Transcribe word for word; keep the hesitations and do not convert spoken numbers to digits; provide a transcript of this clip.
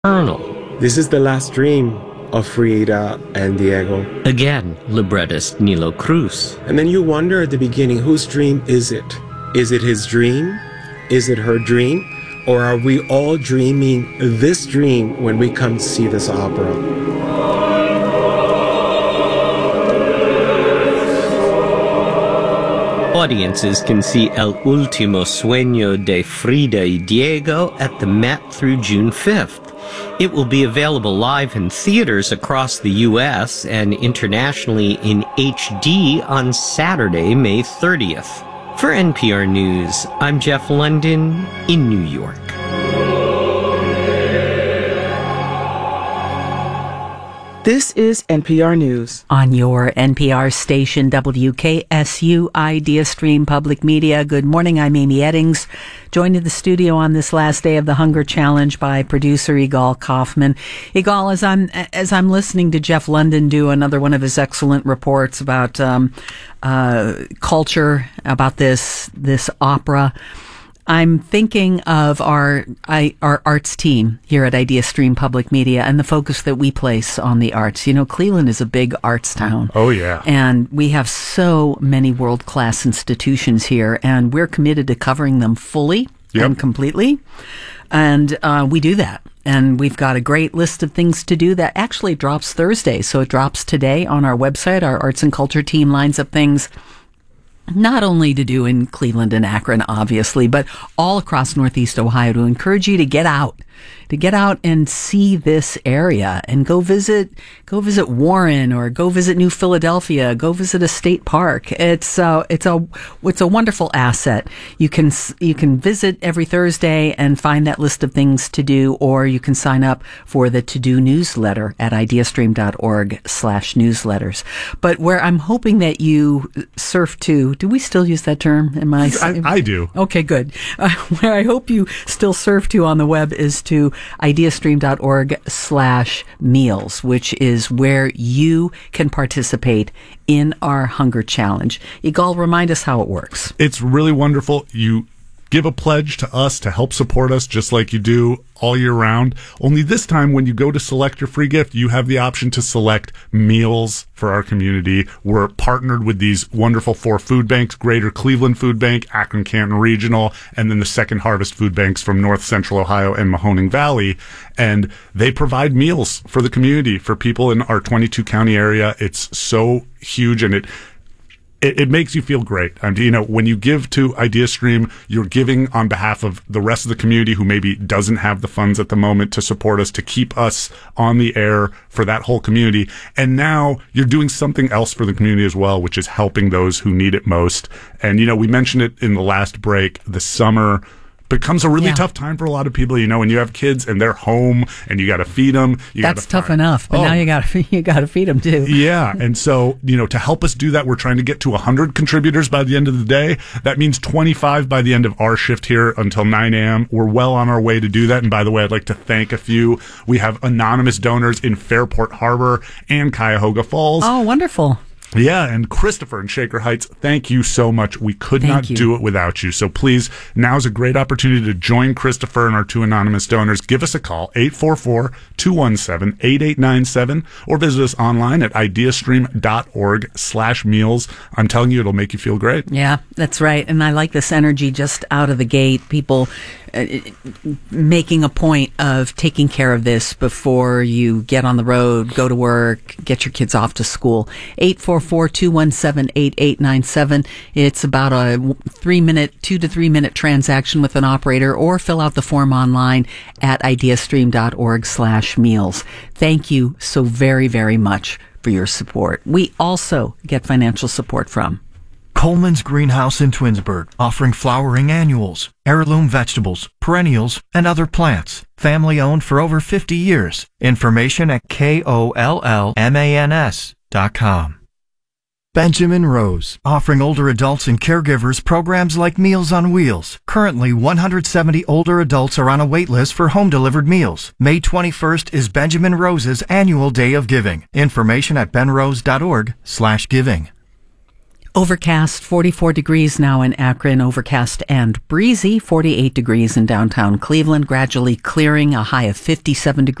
Colonel. This is the last dream of Frida and Diego. Again, librettist Nilo Cruz. And then you wonder at the beginning, whose dream is it? Is it his dream? Is it her dream? Or are we all dreaming this dream when we come to see this opera? Audiences can see El Último Sueño de Frida y Diego at the Met through June fifth. It will be available live in theaters across the U S and internationally in H D on Saturday, May thirtieth. For N P R News, I'm Jeff London in New York. This is N P R News. On your N P R station, W K S U Idea Stream Public Media. Good morning, I'm Amy Eddings. Joined in the studio on this last day of the Hunger Challenge by producer Igal Kaufman. Igal, as I'm, as I'm listening to Jeff London do another one of his excellent reports about um, uh, culture, about this, this opera, I'm thinking of our I, our arts team here at Idea Stream Public Media and the focus that we place on the arts. You know, Cleveland is a big arts town. Oh, yeah. And we have so many world-class institutions here, and we're committed to covering them fully Yep. and completely. And uh, we do that. And we've got a great list of things to do that actually drops Thursday. So it drops today on our website. Our arts and culture team lines up things not only to do in Cleveland and Akron, obviously, but all across Northeast Ohio to encourage you to get out, to get out and see this area and go visit, go visit Warren or go visit New Philadelphia, go visit a state park. It's, uh, it's a, it's a wonderful asset. You can, you can visit every Thursday and find that list of things to do, or you can sign up for the to-do newsletter at ideastream.org slash newsletters. But where I'm hoping that you surf to, do we still use that term? Am I? I, I do. Okay, good. Uh, where I hope you still surf to on the web is to ideastream.org slash meals, which is where you can participate in our Hunger Challenge. Igal, remind us how it works. It's really wonderful. You give a pledge to us to help support us just like you do all year round. Only this time, when you go to select your free gift, you have the option to select meals for our community. We're partnered with these wonderful four food banks: Greater Cleveland Food Bank, Akron Canton Regional, and then the Second Harvest Food Banks from North Central Ohio and Mahoning Valley. And they provide meals for the community, for people in our twenty-two county area. It's so huge, and it It, it makes you feel great. And, you know, when you give to IdeaStream, you're giving on behalf of the rest of the community who maybe doesn't have the funds at the moment to support us, to keep us on the air for that whole community. And now you're doing something else for the community as well, which is helping those who need it most. And, you know, we mentioned it in the last break, the summer becomes a really Yeah. tough time for a lot of people. You know, when you have kids and they're home and you got to feed them. You That's gotta tough find, enough, but oh, now you got you got to feed them too. Yeah. And so, you know, to help us do that, we're trying to get to one hundred contributors by the end of the day. That means twenty-five by the end of our shift here until nine a.m. We're well on our way to do that. And by the way, I'd like to thank a few. We have anonymous donors in Fairport Harbor and Cuyahoga Falls. Oh, wonderful. Yeah, and Christopher in Shaker Heights, thank you so much. We could Thank not you. do it without you. So please, now's a great opportunity to join Christopher and our two anonymous donors. Give us a call, eight four four, two one seven, eight eight nine seven, or visit us online at ideastream.org slash meals. I'm telling you, it'll make you feel great. Yeah, that's right. And I like this energy just out of the gate. People uh, making a point of taking care of this before you get on the road, go to work, get your kids off to school. eight four four, two one seven, eight eight nine seven. It's about a three minute, two to three minute transaction with an operator, or fill out the form online at ideastream.org slash meals. Thank you so very, very much for your support. We also get financial support from Coleman's Greenhouse in Twinsburg, offering flowering annuals, heirloom vegetables, perennials, and other plants. Family owned for over fifty years. Information at K O L L M A N S dot com. Benjamin Rose, offering older adults and caregivers programs like Meals on Wheels. Currently, one hundred seventy older adults are on a wait list for home-delivered meals. May twenty-first is Benjamin Rose's annual Day of Giving. Information at benrose.org slash giving. Overcast, forty-four degrees now in Akron, overcast and breezy, forty-eight degrees in downtown Cleveland, gradually clearing, a high of fifty-seven degrees.